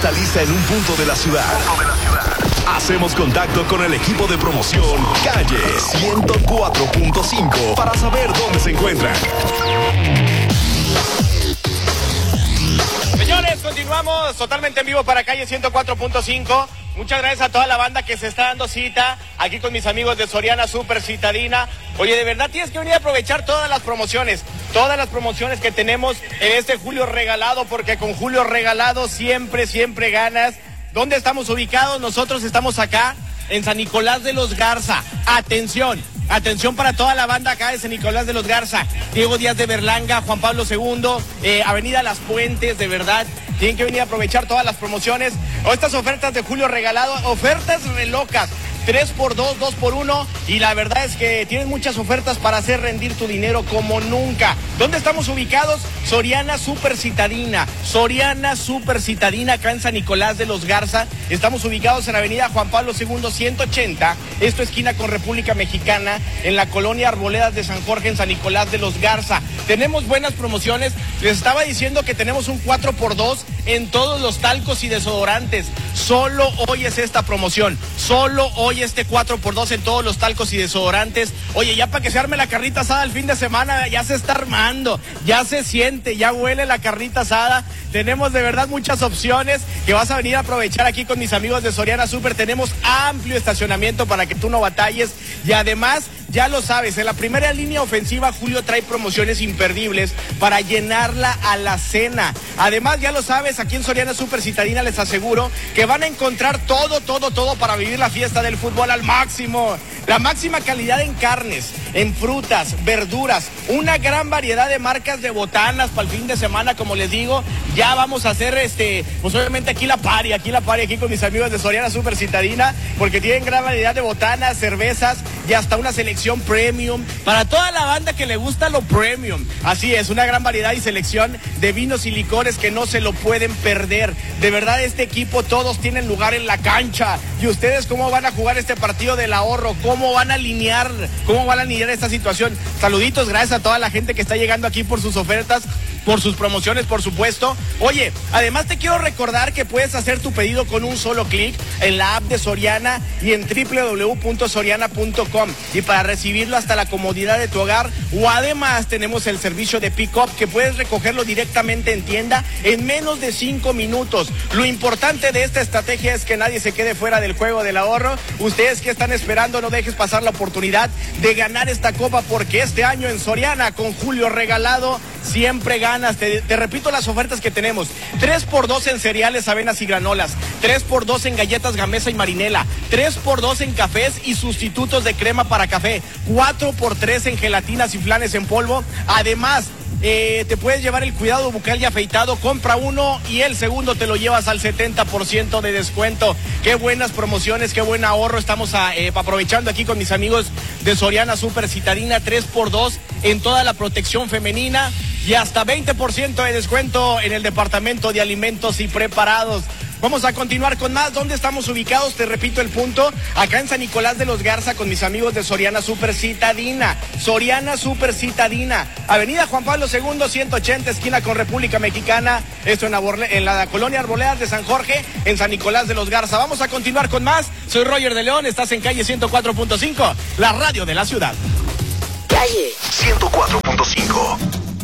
está lista en un punto de la ciudad. Hacemos contacto con el equipo de promoción Calle 104.5 para saber dónde se encuentran. Señores, continuamos totalmente en vivo para Calle 104.5. Muchas gracias a toda la banda que se está dando cita aquí con mis amigos de Soriana Super Citadina. Oye, de verdad tienes que venir a aprovechar todas las promociones que tenemos en este Julio Regalado, porque con Julio Regalado siempre ganas. ¿Dónde estamos ubicados? Nosotros estamos acá en San Nicolás de los Garza. Atención para toda la banda acá de San Nicolás de los Garza. Diego Díaz de Berlanga, Juan Pablo II, Avenida Las Puentes, de verdad. Tienen que venir a aprovechar todas las promociones o estas ofertas de Julio Regalado, ofertas re locas. 3x2, 2x1 y la verdad es que tienen muchas ofertas para hacer rendir tu dinero como nunca. ¿Dónde estamos ubicados? Soriana Super Citadina, acá en San Nicolás de los Garza. Estamos ubicados en Avenida Juan Pablo II 180, esto esquina con República Mexicana, en la colonia Arboledas de San Jorge, en San Nicolás de los Garza. Tenemos buenas promociones, les estaba diciendo que tenemos un 4x2 en todos los talcos y desodorantes. Solo hoy es esta promoción, solo hoy este 4x2 en todos los talcos y desodorantes. Oye, ya para que se arme la carnita asada el fin de semana, ya se está armando, ya se siente, ya huele la carnita asada. Tenemos de verdad muchas opciones que vas a venir a aprovechar aquí con mis amigos de Soriana Super. Tenemos amplio estacionamiento para que tú no batalles y además, ya lo sabes, en la primera línea ofensiva Julio trae promociones imperdibles para llenarla a la cena. Además, ya lo sabes, aquí en Soriana Super Citadina les aseguro que van a encontrar todo para vivir la fiesta del fútbol al máximo. La máxima calidad en carnes, en frutas, verduras, una gran variedad de marcas de botanas para el fin de semana, como les digo. Ya vamos a hacer pues obviamente aquí la party aquí con mis amigos de Soriana Super Citadina, porque tienen gran variedad de botanas, cervezas y hasta una selección premium para toda la banda que le gusta lo premium. Así es, una gran variedad y selección de vinos y licores que no se lo pueden perder. De verdad, este equipo todos tienen lugar en la cancha. ¿Y ustedes cómo van a jugar este partido del ahorro? ¿Cómo van a alinear esta situación? Saluditos, gracias a toda la gente que está llegando aquí por sus ofertas, por sus promociones, por supuesto. Oye, además te quiero recordar que puedes hacer tu pedido con un solo clic en la app de Soriana y en www.soriana.com, y para recibirlo hasta la comodidad de tu hogar. O además tenemos el servicio de pick-up que puedes recogerlo directamente en tienda en menos de 5 minutos. Lo importante de esta estrategia es que nadie se quede fuera del juego del ahorro. Ustedes que están esperando, no dejes pasar la oportunidad de ganar esta copa, porque este año en Soriana con Julio Regalado siempre ganas. Te repito las ofertas que tenemos: 3x2 en cereales, avenas y granolas, 3x2 en galletas Gamesa y Marinela, 3x2 en cafés y sustitutos de crema para café, 4x3 en gelatinas y flanes en polvo. Además, te puedes llevar el cuidado bucal y afeitado. Compra uno y el segundo te lo llevas al 70% de descuento. Qué buenas promociones, qué buen ahorro estamos aprovechando aquí con mis amigos de Soriana Super Citadina. 3x2 en toda la protección femenina y hasta 20% de descuento en el departamento de alimentos y preparados. Vamos a continuar con más. ¿Dónde estamos ubicados? Te repito el punto. Acá en San Nicolás de los Garza con mis amigos de Soriana Super Citadina. Soriana Super Citadina. Avenida Juan Pablo II 180, esquina con República Mexicana. Esto en la colonia Arboledas de San Jorge, en San Nicolás de los Garza. Vamos a continuar con más. Soy Roger de León. Estás en Calle 104.5, la radio de la ciudad. Calle 104.5.